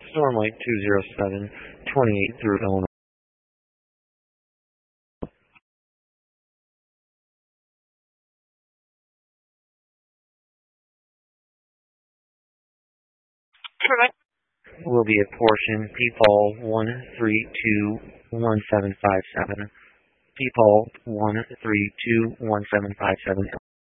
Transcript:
Stormlight 207, 28 through Illinois. Correct. Will be a portion, P-Paul 1321757. P-Paul 1321757.